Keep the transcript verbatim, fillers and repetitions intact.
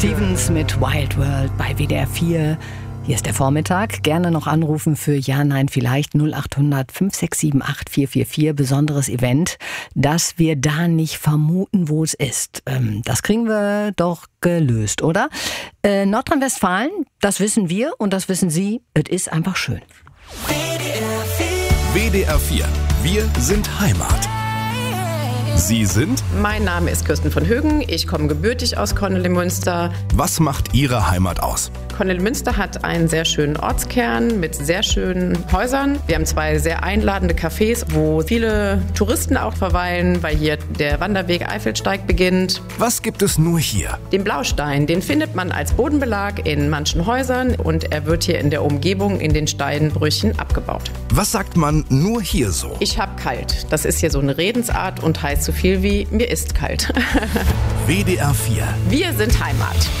Stevens mit Wild World bei W D R vier. Hier ist der Vormittag. Gerne noch anrufen für Ja, Nein, Vielleicht null acht hundert fünf sechs sieben acht vier vier vier. Besonderes Event, dass wir da nicht vermuten, wo es ist. Ähm, das kriegen wir doch gelöst, oder? Äh, Nordrhein-Westfalen, das wissen wir und das wissen Sie. Es ist einfach schön. W D R vier. Wir sind Heimat. Sie sind? Mein Name ist Kirsten von Högen. Ich komme gebürtig aus Kornelimünster. Was macht Ihre Heimat aus? Kornelimünster hat einen sehr schönen Ortskern mit sehr schönen Häusern. Wir haben zwei sehr einladende Cafés, wo viele Touristen auch verweilen, weil hier der Wanderweg Eifelsteig beginnt. Was gibt es nur hier? Den Blaustein, den findet man als Bodenbelag in manchen Häusern und er wird hier in der Umgebung in den Steinbrüchen abgebaut. Was sagt man nur hier so? Ich hab kalt. Das ist hier so eine Redensart und heißt so viel wie mir ist kalt. W D R vier. Wir sind Heimat.